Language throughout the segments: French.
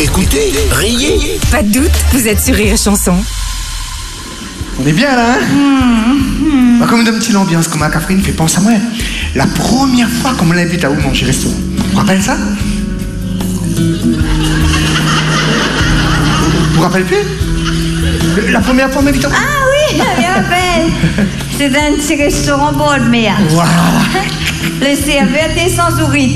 Écoutez, riez. Pas de doute, vous êtes sur Rire et Chanson. On est bien là, hein? Bah, comme une petite ambiance, comme un café, fait penser à moi. La première fois qu'on me l'invite à où manger restaurant. Vous vous rappelez ça? Vous vous rappelez plus? La première fois qu'on m'invite à... Ah oui, je me rappelle. C'était un petit restaurant bord de mer. Voilà. Le serveur était sans sourire.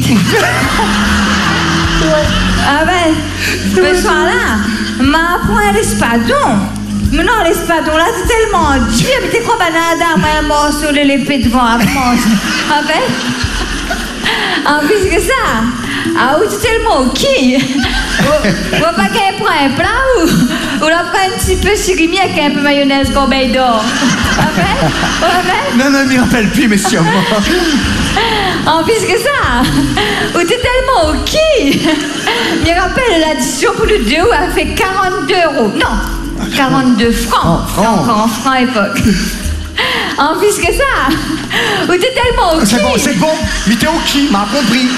Ah ben, ce soir-là, m'a appris l'espadon. Mais non, l'espadon là, c'est tellement dur. Mais t'es quoi, banane, un morceau de l'épée devant à manger. Ah ben, en plus que ça, ah oui, c'est tellement ok. On va pas qu'elle prend un plat ou la prend un petit peu surimi avec un peu mayonnaise corbeille d'or. Ah ben, Non, non, je m'y rappelle plus, messieurs. en plus que ça, ou t'es tellement ok. Je me rappelle l'addition pour le deux a fait 42 €. Non, 42 francs. Oh, francs. Encore en francs à l'époque. En plus que ça, ou t'es tellement ok. C'est bon, mais t'es ok, m'a compris.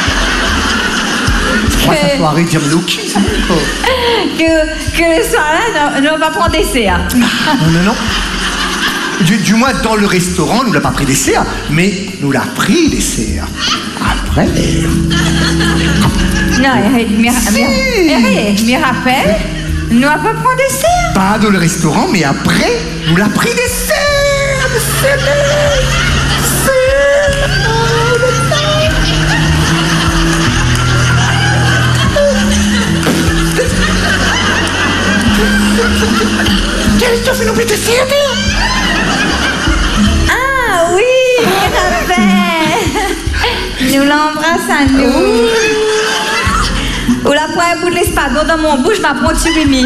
Moi, ça peut arrêter de dire ok, c'est bon. Que le soir-là, on va prendre dessert. Non. Du moins, dans le restaurant, nous l'a pas pris dessert, mais nous l'a pris dessert. Après. Non, je me rappelle, nous va pas prendre dessert. Pas dans le restaurant, mais après, nous l'a pris dessert. Qu'est-ce que tu fais nous plus dessert? Ah oui, je me rappelle. Nous l'embrasse à nous. Ou la première bout de l'espadon dans mon bouche, ma prend surimi.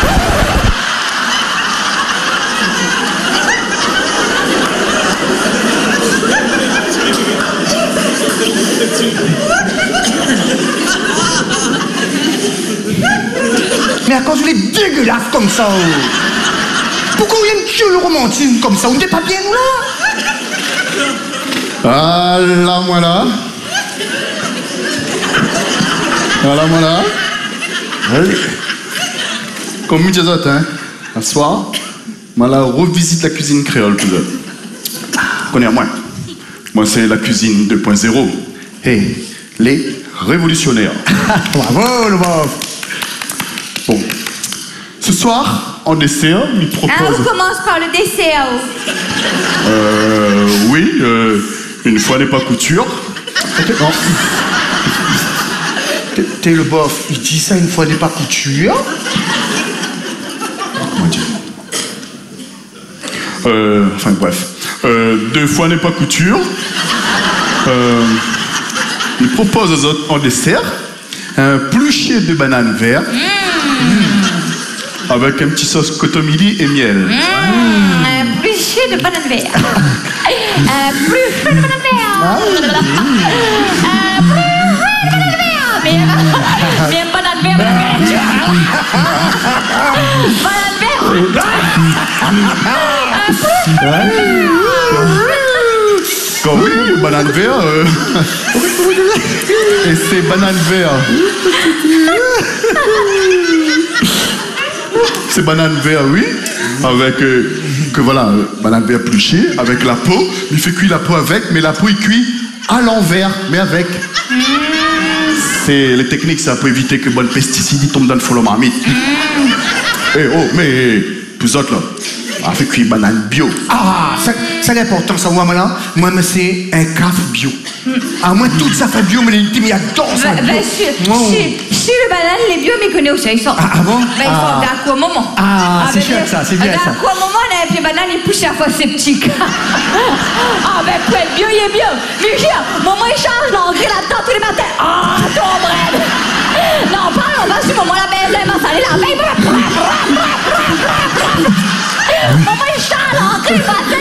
Mais à cause vous êtes dégueulasse comme ça. Pourquoi vous aimez que le romantisme comme ça? Vous n'êtes pas bien, nous, là? Ah là, voilà. Voilà. Oui. Comme dit autres, hein, un soir, je revisite la cuisine créole pour eux. Connais moi. Moi, c'est la cuisine 2.0. Et les révolutionnaires. Bravo, le bof. Bon. Ce soir, en dessert, il propose... Ah, on commence par le dessert. Oui, une fois n'est pas couture. Non. T'es le bof, il dit ça une fois n'est pas couture. Comment dire? Enfin bref. 2 fois n'est pas couture. Il propose aux autres en dessert un pluchet de bananes vertes avec un petit sauce cotomili et miel. Un pluchet de banane verte. Un pluchet de banane verte. Un pluchet de banane verte. Mais banane verte. Banane verte. Quand oui, banane verte. Et c'est banane verte. C'est banane verte, oui. Avec, banane verte pluchée, avec la peau. Il fait cuire la peau avec, mais la peau, il cuit à l'envers, mais avec. C'est les techniques, ça peut éviter que bon pesticides tombent dans le fond de marmite. Mais plus autres là, on fait cuire banane bio. Ah, c'est important, ça, moi, là. Moi, c'est un café bio. Ah, moi, tout ça fait bio, mais il adore ça. Si le banane, les bio, mais connaît aussi. Ils sont. Ah bon? Ils sont d'accord au moment. Ah, c'est chouette, ça, c'est bien ça. D'accord au moment, les bananes, ils poussent à fois sceptiques. Ah, ben, pour être bio, il est bio. Mais hier, maman, il change l'engrais là-dedans tous les matins. Ah, ton bread. Non, parle, on va sur maman, la belle, elle m'a salé la veille. Maman, il change l'engrais le matin.